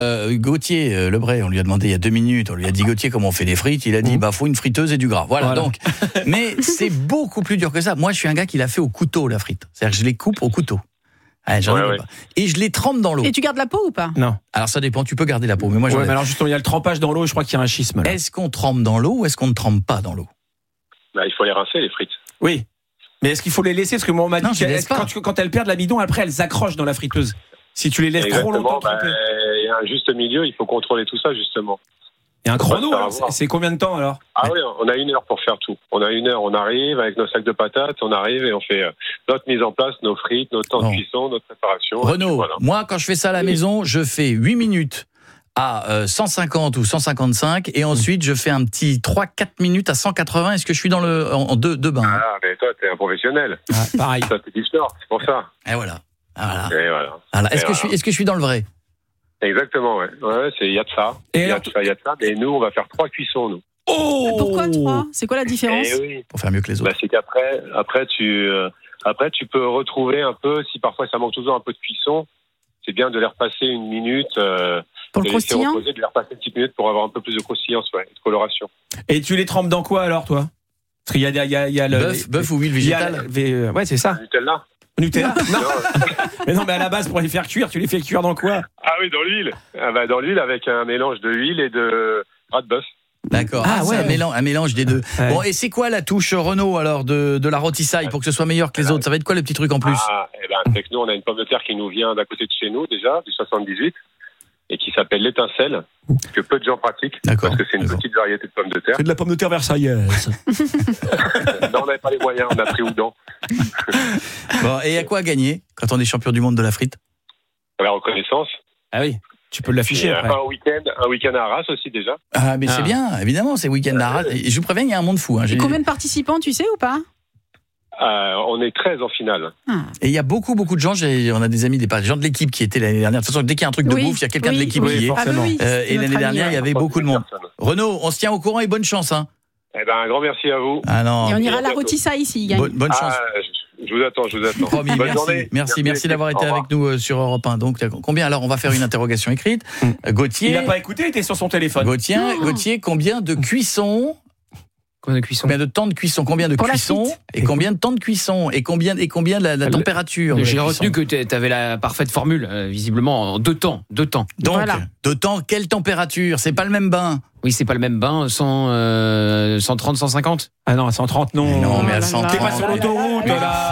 Gauthier Lebray, on lui a demandé il y a 2 minutes, on lui a dit Gauthier comment on fait des frites, il a dit faut une friteuse et du gras. Voilà. Donc, mais c'est beaucoup plus dur que ça. Moi je suis un gars qui l'a fait au couteau la frite. C'est-à-dire que je les coupe au couteau. Pas. Et je les trempe dans l'eau. Et tu gardes la peau ou pas ? Non. Alors ça dépend, tu peux garder la peau. Mais moi, mais alors justement, il y a le trempage dans l'eau, je crois qu'il y a un schisme. Là. Est-ce qu'on trempe dans l'eau ou est-ce qu'on ne trempe pas dans l'eau ? Il faut les rincer, les frites. Oui. Mais est-ce qu'il faut les laisser ? Parce que moi, on m'a dit que quand elles perdent l'amidon, après, elles accrochent dans la friteuse. Si tu les laisses trop longtemps tremper. Il y a un juste milieu, il faut contrôler tout ça, justement. Il y a un chrono, c'est combien de temps alors ? Oui, on a 1 heure pour faire tout. On a 1 heure, on arrive avec nos sacs de patates, on arrive et on fait notre mise en place, nos frites, notre temps de cuisson, notre préparation. Renaud, moi quand je fais ça à la maison, je fais 8 minutes à 150 ou 155 et ensuite je fais un petit 3-4 minutes à 180. Est-ce que je suis en deux bains ? Ah, mais toi t'es un professionnel. Pareil. Ça c'est du sport, c'est pour ça. Et voilà. Est-ce que je suis dans le vrai ? Exactement, ouais. Il y a de ça. Il y a de ça. Mais nous, on va faire 3 cuissons, nous. Oh ! Pourquoi 3 ? C'est quoi la différence ? Pour faire mieux que les autres. C'est qu'après, tu peux retrouver un peu, si parfois ça manque toujours un peu de cuisson, c'est bien de les repasser 1 minute. Pour le croustillant ? De les repasser une petite minute pour avoir un peu plus de croustillance, de coloration. Et tu les trempes dans quoi alors, toi ? Parce qu'il y a le. Bœuf ou huile végétale ? Ouais, c'est ça. Nutella ? Non. Mais à la base, pour les faire cuire, tu les fais cuire dans quoi ? Ah oui, dans l'huile. Dans l'huile avec un mélange de huile et de gras de bœuf. D'accord. Un mélange des deux. Ouais. Bon, et c'est quoi la touche Renaud alors de la rôtissaille pour que ce soit meilleur que les autres ? Ça va être quoi le petit truc en plus ? C'est que nous, on a une pomme de terre qui nous vient d'à côté de chez nous déjà, du 78, et qui s'appelle l'étincelle, que peu de gens pratiquent, parce que c'est une petite variété de pommes de terre. C'est de la pomme de terre versaillaise. Non, on n'avait pas les moyens, on a pris Oudan. Bon, et à quoi gagner quand on est champion du monde de la frite ? La reconnaissance. Ah oui, tu peux l'afficher après. Un week-end à Arras aussi déjà. Ah, mais c'est bien, évidemment, c'est week-end à Arras. Je vous préviens, il y a un monde fou. Et combien de participants, tu sais ou pas ? On est 13 en finale. Et il y a beaucoup de gens, on a des amis, des gens de l'équipe qui étaient l'année dernière. De toute façon, dès qu'il y a un truc de bouffe, il y a quelqu'un de l'équipe qui est. Forcément. Et l'année dernière, il y avait beaucoup de monde. Renaud, on se tient au courant et bonne chance. Hein. Un grand merci à vous. Ah non. Et on ira à la rôtisserie s'il gagne. Bonne chance. Je vous attends. Promis, merci d'avoir été avec nous sur Europe 1. Donc, combien alors ? On va faire une interrogation écrite. Gauthier. Il n'a pas écouté, il était sur son téléphone. Gauthier, combien de cuissons ? Combien de temps de cuisson ? Combien de cuisson ? Et combien de temps de cuisson ? Et combien de la température ? J'ai retenu que tu avais la parfaite formule, visiblement, en 2 temps. 2 temps. Donc, 2 temps, quelle température ? C'est pas le même bain. Oui, c'est pas le même bain, 130, 150 ? Ah non, à 130, non. Non, mais à 130. T'es pas sur l'autoroute,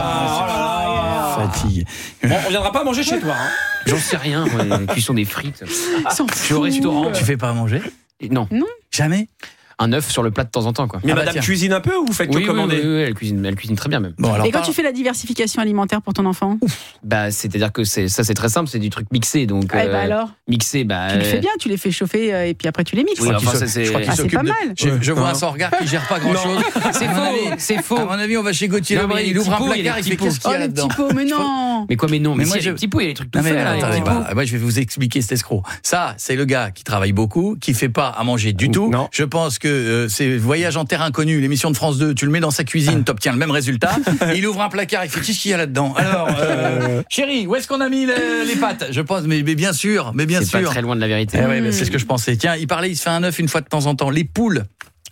là. Fatigue. Bon, on viendra pas manger chez toi. Hein. J'en sais rien, cuisson des frites. Je suis au restaurant. Tu fais pas à manger ? Non. Jamais ? Un œuf sur le plat de temps en temps, quoi. Mais madame cuisine un peu ou vous faites que commander ? Oui, elle cuisine très bien même. Bon, alors et quand tu fais la diversification alimentaire pour ton enfant ? C'est-à-dire que c'est très simple, c'est du truc mixé, donc. Alors mixé, tu le fais bien, tu les fais chauffer et puis après tu les mixes. Oui, c'est pas mal. Je vois un regard qui gère pas grand-chose. C'est faux. À mon avis, on va chez Gauthier Lebray, il ouvre un placard, il fait qu'est-ce qu'il y a là-dedans ? Les petits pots, mais non. Mais quoi, mais non. Mais moi, les petits pots, il y a des trucs tout faits. Moi, je vais vous expliquer cet escroc. Ça, c'est le gars qui travaille beaucoup, qui fait pas à manger du tout. Non. Je pense que c'est Voyage en terre inconnue, l'émission de France 2, tu le mets dans sa cuisine, t'obtiens le même résultat. Il ouvre un placard, il fait qu'est-ce qu'il y a là-dedans ? Alors, chérie, où est-ce qu'on a mis les pâtes ? Je pense, mais bien sûr. C'est pas très loin de la vérité. Mais c'est ce que je pensais. Tiens, il se fait un œuf une fois de temps en temps. Les poules.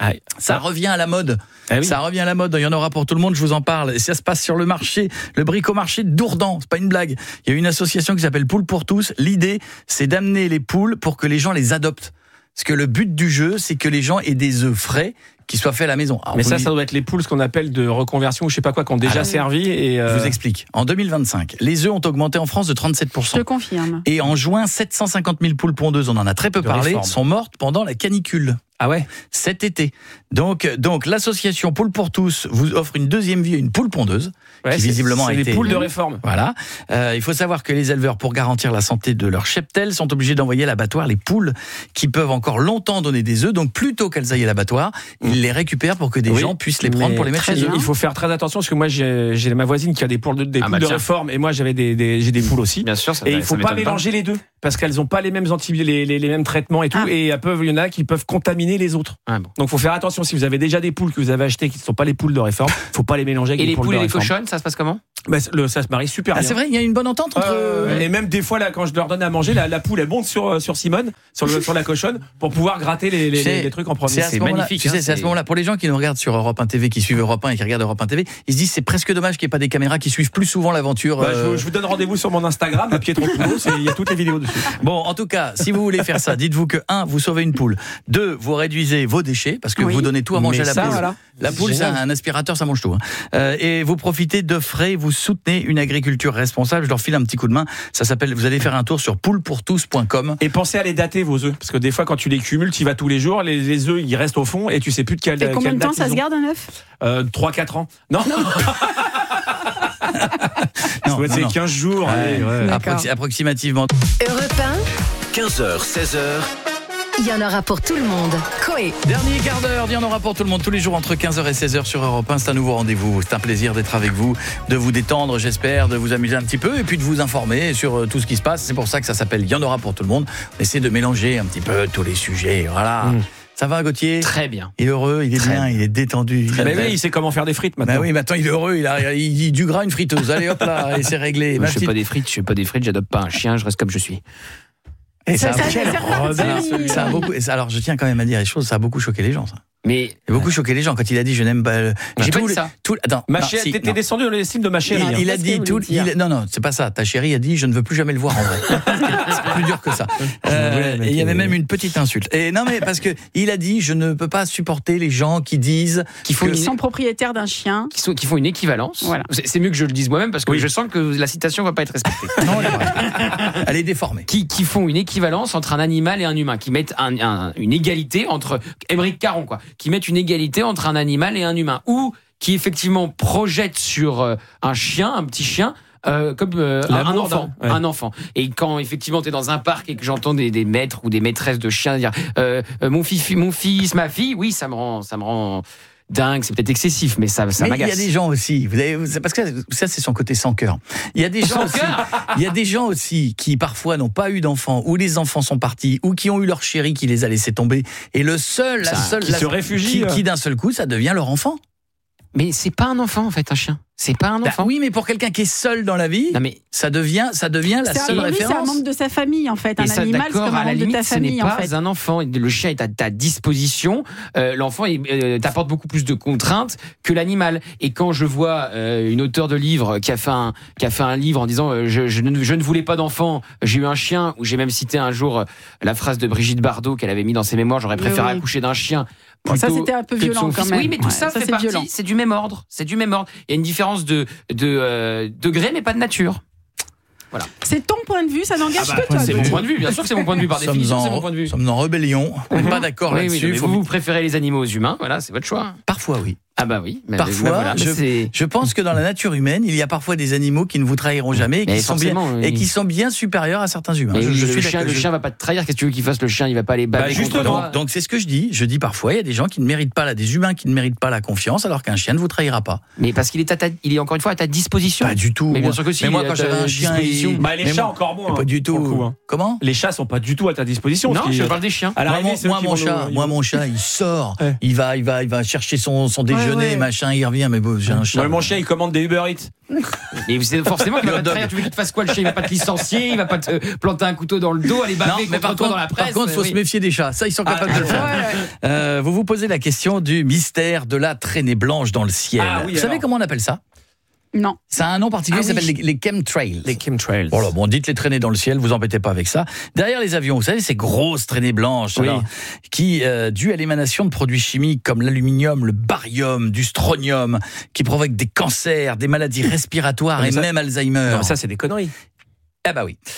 Ça revient à la mode. Ça revient à la mode. Il y en aura pour tout le monde, je vous en parle. Et ça se passe sur le marché, le bricomarché de Dourdan. C'est pas une blague. Il y a une association qui s'appelle Poules pour tous. L'idée, c'est d'amener les poules pour que les gens les adoptent. Parce que le but du jeu, c'est que les gens aient des œufs frais qui soient faits à la maison. Alors, mais ça doit être les poules, ce qu'on appelle de reconversion ou je sais pas quoi, qui ont déjà servi. Et Je vous explique. En 2025, les œufs ont augmenté en France de 37%. Je te confirme. Et en juin, 750 000 poules pondeuses, on en a très peu parlé, sont mortes pendant la canicule. Ah ouais ? Cet été. Donc l'association Poules pour tous vous offre une deuxième vie à une poule pondeuse. Qui visiblement a été... des poules de réforme. Voilà. Il faut savoir que les éleveurs, pour garantir la santé de leur cheptel, sont obligés d'envoyer à l'abattoir les poules qui peuvent encore longtemps donner des œufs. Donc plutôt qu'elles aillent à l'abattoir, ils les récupèrent pour que des gens puissent les prendre pour les mettre chez eux. Il faut faire très attention parce que moi j'ai ma voisine qui a des poules de réforme et moi j'ai des poules aussi. Bien sûr. Et il faut pas mélanger les deux parce qu'elles ont pas les mêmes les mêmes traitements et tout et il y en a qui peuvent contaminer les autres. Donc faut faire attention si vous avez déjà des poules que vous avez achetées qui ne sont pas les poules de réforme, faut pas les mélanger avec les poules de réforme. Et les poules et les cochonnes, ça se passe comment ? Ça se marie super bien. C'est vrai, il y a une bonne entente entre. Et même des fois, là, quand je leur donne à manger, la poule, elle monte sur Simone, sur la cochonne, pour pouvoir gratter les trucs en premier. C'est magnifique. Tu sais, c'est à ce moment-là. Pour les gens qui nous regardent sur Europe 1 TV, qui suivent Europe 1 et qui regardent Europe 1 TV, ils se disent c'est presque dommage qu'il n'y ait pas des caméras qui suivent plus souvent l'aventure. Je vous donne rendez-vous sur mon Instagram, à Pietro Poulos, il y a toutes les vidéos dessus. Bon, en tout cas, si vous voulez faire ça, dites-vous que 1, vous sauvez une poule. 2, vous réduisez vos déchets parce que vous donnez tout à manger à la poule. Voilà. La poule, c'est un aspirateur, ça mange tout. Et vous profitez de frais, vous soutenez une agriculture responsable. Je leur file un petit coup de main. Ça s'appelle, vous allez faire un tour sur poulepourtous.com. Et pensez à les dater, vos œufs. Parce que des fois, quand tu les cumules, tu y vas tous les jours, les œufs, ils restent au fond et tu sais plus de quelle date. Et combien de temps ça se garde un œuf 3-4 ans. Non. C'est 15 jours. Approximativement. Europe 1, 15h, 16h. Il y en aura pour tout le monde. Coé. Dernier quart d'heure, il y en aura pour tout le monde tous les jours entre 15h et 16h sur Europe 1. C'est un nouveau rendez-vous. C'est un plaisir d'être avec vous, de vous détendre, j'espère, de vous amuser un petit peu et puis de vous informer sur tout ce qui se passe. C'est pour ça que ça s'appelle Il y en aura pour tout le monde. On essaie de mélanger un petit peu tous les sujets. Voilà. Ça va, Gauthier ? Très bien. Il est heureux, il est bien, il est détendu. Mais oui, il sait comment faire des frites maintenant. Bah oui, maintenant il est heureux, il dit du gras, une friteuse. Allez hop là, et c'est réglé. Je fais pas des frites, j'adopte pas un chien, je reste comme je suis. Et ça a beaucoup. Alors je tiens quand même à dire les choses, ça a beaucoup choqué les gens, ça. Mais il a beaucoup choqué les gens quand il a dit je n'aime pas. J'ai pas dit ça. Attends, t'es descendu dans l'estime de ma chérie. Il a dit tout. Non, c'est pas ça. Ta chérie a dit je ne veux plus jamais le voir en vrai. C'est plus dur que ça. Et il y avait même une petite insulte. Et non mais parce que il a dit je ne peux pas supporter les gens qui disent qu'ils sont propriétaires d'un chien, qui font une équivalence. Voilà. C'est mieux que je le dise moi-même parce que je sens que la citation va pas être respectée. Non, elle est déformée. Qui font une équivalence entre un animal et un humain, qui mettent une égalité entre Émeric Caron quoi. Qui mettent une égalité entre un animal et un humain, ou qui effectivement projettent sur un chien, un petit chien, comme un enfant. Et quand effectivement tu es dans un parc et que j'entends des maîtres ou des maîtresses de chiens dire mon fils, ma fille, oui, ça me rend dingue, c'est peut-être excessif, mais ça m'agace. Il y a des gens aussi, c'est parce que ça c'est son côté sans cœur. Il y a des gens aussi qui parfois n'ont pas eu d'enfants, ou les enfants sont partis, ou qui ont eu leur chéri qui les a laissés tomber, et la seule qui se réfugie, qui d'un seul coup ça devient leur enfant. Mais c'est pas un enfant en fait, un chien. C'est pas un enfant. Oui, mais pour quelqu'un qui est seul dans la vie, ça devient la seule référence. C'est un membre de sa famille en fait. Un animal, c'est comme un membre de ta famille en fait. Ce n'est pas un enfant. Le chien est à ta disposition. L'enfant t'apporte beaucoup plus de contraintes que l'animal. Et quand je vois une auteure de livre qui a fait un livre en disant je ne voulais pas d'enfant, j'ai eu un chien, où j'ai même cité un jour la phrase de Brigitte Bardot qu'elle avait mis dans ses mémoires, j'aurais préféré accoucher d'un chien. Ça c'était un peu violent quand même. Oui, mais tout ça fait partie. Violent. C'est du même ordre. Il y a une différence de degré, mais pas de nature. Voilà. C'est ton point de vue, ça n'engage que toi. C'est mon point de vue, bien sûr que c'est mon point de vue par définition, c'est mon point de vue. Nous sommes en rébellion, on n'est pas d'accord là-dessus. Oui, vous préférez les animaux aux humains, voilà, c'est votre choix. Parfois oui. Ah bah oui. Parfois, je pense que dans la nature humaine, il y a parfois des animaux qui ne vous trahiront jamais et qui sont bien supérieurs à certains humains. Le chien va pas te trahir. Qu'est-ce que tu veux qu'il fasse? Le chien, il va pas aller baver contre toi. Donc c'est ce que je dis. Je dis parfois, il y a des gens qui ne méritent pas des humains qui ne méritent pas la confiance, alors qu'un chien ne vous trahira pas. Mais parce qu'il est encore une fois à ta disposition. Pas du tout. Mais bien sûr que si. Mais moi, quand j'avais un chien, les chats encore moins. Pas du tout. Comment? Les chats sont pas du tout à ta disposition. Non, je parle des chiens. Moi, mon chat, il sort, il va chercher son déjeuner, machin. Revient, mais bon, j'ai un chat. Mon chien, il commande des Uber Eats. Mais c'est forcément qu'il va pas te trahir. Tu veux qu'il te fasse quoi, le chien? Il va pas te licencier, il va pas te planter un couteau dans le dos, aller baver contre toi dans la presse. Par contre, il faut se méfier des chats. Ça, ils sont capables de le faire. Vous vous posez la question du mystère de la traînée blanche dans le ciel. Vous savez comment on appelle ça? Non. Ça a un nom particulier, ça s'appelle les chemtrails. Les chemtrails. Bon, dites les traînées dans le ciel, vous embêtez pas avec ça. Derrière les avions, vous savez, ces grosses traînées blanches, qui, dues à l'émanation de produits chimiques comme l'aluminium, le barium, du strontium, qui provoquent des cancers, des maladies respiratoires et même Alzheimer. Non, ça, c'est des conneries. Ah bah oui.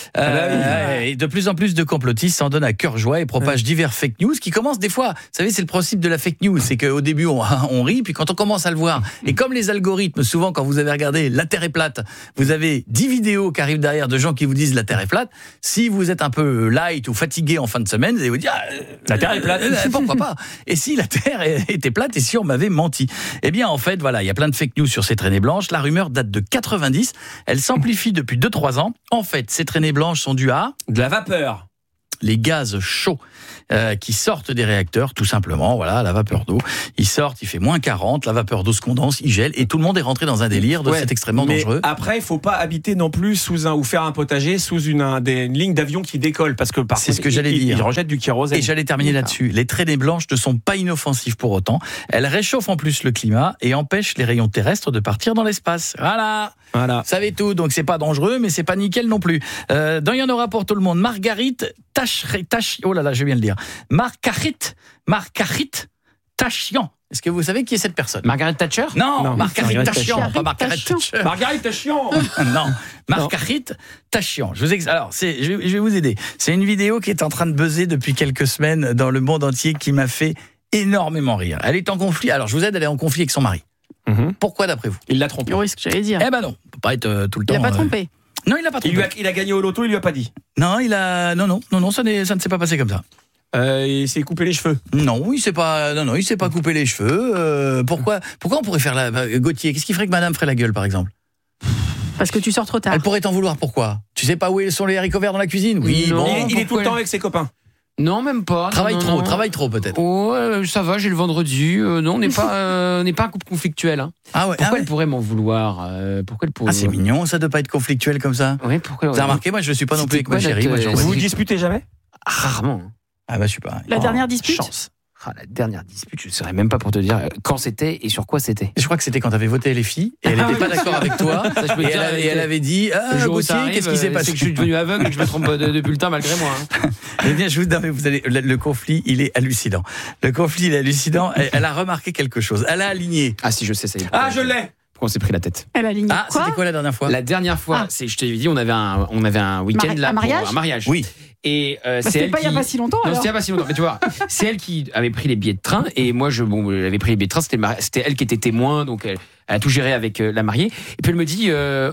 Et de plus en plus de complotistes s'en donnent à cœur joie et propagent divers fake news qui commencent des fois, vous savez, c'est le principe de la fake news, c'est qu'au début on rit, puis quand on commence à le voir, et comme les algorithmes, souvent quand vous avez regardé La Terre est plate, vous avez 10 vidéos qui arrivent derrière de gens qui vous disent La Terre est plate. Si vous êtes un peu light ou fatigué en fin de semaine, vous allez vous dire La Terre est plate. Pourquoi pas? Et si la Terre était plate et si on m'avait menti? Eh bien en fait, voilà, il y a plein de fake news sur ces traînées blanches. La rumeur date de 90, elle s'amplifie depuis 2-3 ans. En fait, ces traînées blanches sont dues à... De la vapeur. les gaz chauds qui sortent des réacteurs, tout simplement, voilà, la vapeur d'eau. Ils sortent, il fait moins 40, la vapeur d'eau se condense, il gèle, et tout le monde est rentré dans un délire de c'est extrêmement dangereux. Après, il faut pas habiter non plus ou faire un potager sous une ligne d'avion qui décolle, parce que c'est ce que j'allais dire. Ils rejettent du kérosène. Et j'allais terminer là-dessus. Les traînées blanches ne sont pas inoffensives pour autant. Elles réchauffent en plus le climat et empêchent les rayons terrestres de partir dans l'espace. Voilà. Vous savez tout, donc c'est pas dangereux, mais c'est pas nickel non plus. Il y en aura pour tout le monde. Marguerite oh là là, je viens de le dire. Marguerite Tachian. Est-ce que vous savez qui est cette personne? Margaret Thatcher? Non, Marguerite Tachian, pas Margaret Thatcher. Marguerite Tachian. Non, Marguerite Tachian. Alors, je vais vous aider. C'est une vidéo qui est en train de buzzer depuis quelques semaines dans le monde entier, qui m'a fait énormément rire. Elle est en conflit. Alors, je vous aide, elle est en conflit avec son mari. Pourquoi, d'après vous? Il l'a trompé. Oui, ce que j'allais dire. Eh ben non, on peut pas être tout le temps. Il l'a pas trompé. Non, il l'a pas trompé. Il a gagné au loto, il lui a pas dit. Non, ça ne s'est pas passé comme ça. Il s'est coupé les cheveux. Non, il s'est pas coupé les cheveux. Pourquoi on pourrait faire Gauthier, qu'est-ce qui ferait que madame ferait la gueule, par exemple? Parce que tu sors trop tard. Elle pourrait t'en vouloir, pourquoi? Tu sais pas où sont les haricots verts dans la cuisine? Oui, non, bon. Il est tout le temps avec ses copains. Non, même pas. Travaille trop peut-être. Oh, ça va, j'ai le vendredi. Non, on n'est pas un couple conflictuel. Hein. Ah ouais. Pourquoi elle pourrait m'en vouloir? Pourquoi elle pourrait... Ah, c'est mignon ça de pas être conflictuel comme ça. Oui, pourquoi? Vous avez remarqué, moi je suis pas non plus avec ma chérie. Vous vous disputez jamais? Rarement. Ah bah je suis pas. La dernière dispute? Chance. La dernière dispute, je ne saurais même pas pour te dire quand c'était et sur quoi c'était. Je crois que c'était quand tu avais voté les filles et elle n'était pas d'accord avec toi. Et elle avait dit Gauthier, qu'est-ce qui s'est passé? C'est que je suis devenu aveugle et que je me trompe de bulletin malgré moi. Hein. Eh bien, vous allez, le conflit, il est hallucinant. Elle a remarqué quelque chose. Elle a aligné. Ah si, je sais, ça y est. Ah, je l'ai. On s'est pris la tête. Elle a aligné. Ah, c'était quoi la dernière fois? La dernière fois, je t'ai dit, on avait un week-end là pour un mariage. Oui. Et c'est elle. Pas il y a pas si longtemps. Non, c'était il y a pas si longtemps. Mais tu vois, c'est elle qui avait pris les billets de train et moi j'avais pris les billets de train. C'était elle qui était témoin, donc elle a tout géré avec la mariée. Et puis elle me dit,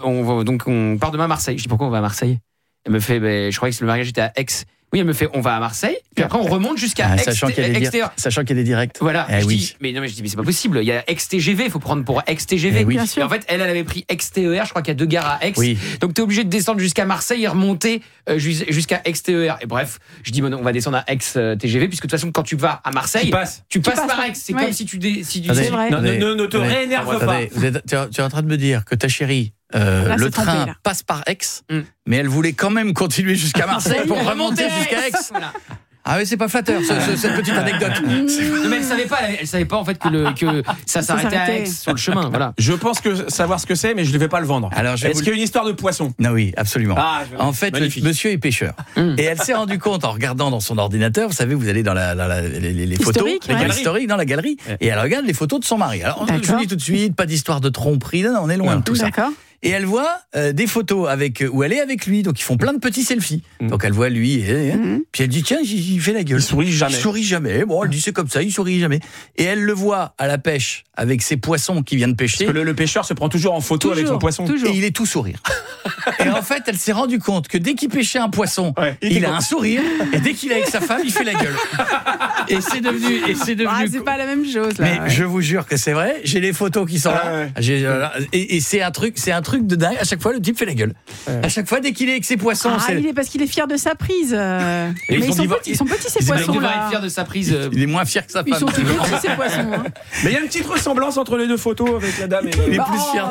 on part demain à Marseille. Je dis pourquoi on va à Marseille? Elle me fait, je croyais que le mariage était à Aix. Oui, elle me fait, on va à Marseille, puis après on remonte jusqu'à Aix. Sachant qu'il y a des directs. Voilà. Je dis, mais c'est pas possible. Il y a Aix TGV, il faut prendre pour Aix TGV. Oui. Et en fait, elle avait pris Aix TER, je crois qu'il y a 2 gares à Aix. Oui. Donc t'es obligé de descendre jusqu'à Marseille et remonter jusqu'à Aix TER. Et bref, je dis, on va descendre à Aix TGV, puisque de toute façon, quand tu vas à Marseille, tu passes par Aix. C'est comme si tu c'est vrai. Ne te réénerve pas. Tu es en train de me dire que ta chérie, le train passe par Aix, mais elle voulait quand même continuer jusqu'à Marseille pour remonter jusqu'à Aix. Voilà. Ah oui, c'est pas flatteur cette petite anecdote. Non, mais elle savait pas en fait que ça s'arrêtait à Aix sur le chemin. Voilà. Je pense savoir ce que c'est, mais je ne vais pas le vendre. Alors, est-ce qu'il y a une histoire de poisson? Non, oui, absolument. En fait, monsieur est pêcheur. Et elle s'est rendu compte en regardant dans son ordinateur, vous savez, vous allez dans les photos, historiques dans la galerie, et elle regarde les photos de son mari. Alors, je vous dis tout de suite, pas d'histoire de tromperie, non, on est loin de tout ça. Et elle voit des photos où elle est avec lui, donc ils font plein de petits selfies. Donc elle voit lui, puis elle dit tiens, il fait la gueule. Il sourit jamais. Bon, elle dit c'est comme ça, il sourit jamais. Et elle le voit à la pêche avec ses poissons qui viennent pêcher. Parce que le pêcheur se prend toujours en photo avec son poisson. Et il est tout sourire. Et en fait, elle s'est rendue compte que dès qu'il pêchait un poisson, il a un sourire, et dès qu'il est avec sa femme, il fait la gueule. Et c'est devenu. C'est pas la même chose. Là, mais je vous jure que c'est vrai. J'ai les photos qui sont là. Et c'est un truc de dingue. À chaque fois, le type fait la gueule. À chaque fois, dès qu'il est avec ses poissons, parce qu'il est fier de sa prise. Mais ils sont petits ces poissons. Il devrait être fier de sa prise. Il est moins fier que sa femme. Ils sont tout petits ces poissons. Mais il y a une petite ressemblance entre les deux photos avec la dame. Il est plus fier.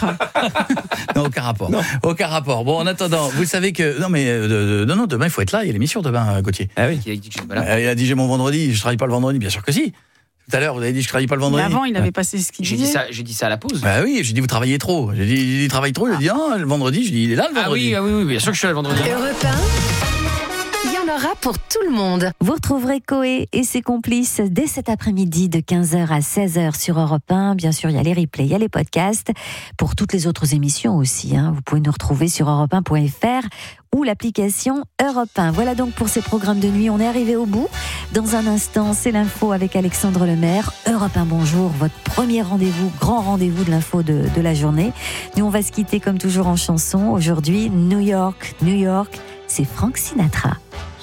Non, aucun rapport. Bon, en attendant, vous savez que non, demain il faut être là. Il y a l'émission demain, Gauthier. Ah oui. Il a dit j'ai mon vendredi. Je travaille pas le vendredi. Bien sûr que si. Tout à l'heure, vous avez dit que je travaille pas le vendredi. Mais avant, il avait passé ce qu'il disait. J'ai dit ça à la pause. Bah oui, j'ai dit vous travaillez trop. J'ai dit il travaille trop. Il a dit le vendredi. J'ai dit il est là le vendredi. Ah oui, bien sûr que je suis là le vendredi. Europe 1, il y en aura pour tout le monde. Vous retrouverez Coé et ses complices dès cet après-midi de 15h à 16h sur Europe 1. Bien sûr, il y a les replays, il y a les podcasts. Pour toutes les autres émissions aussi, vous pouvez nous retrouver sur europe1.fr ou l'application Europe 1. Voilà donc pour ces programmes de nuit, on est arrivé au bout. Dans un instant, c'est l'info avec Alexandre Lemaire. Europe 1, bonjour, votre premier rendez-vous, grand rendez-vous de l'info de la journée. Nous, on va se quitter comme toujours en chanson. Aujourd'hui, New York, c'est Frank Sinatra.